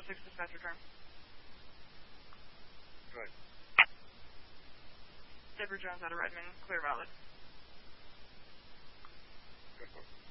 6 dispatcher term. Good. Deborah Jones out of Redmond, clear valid. Good.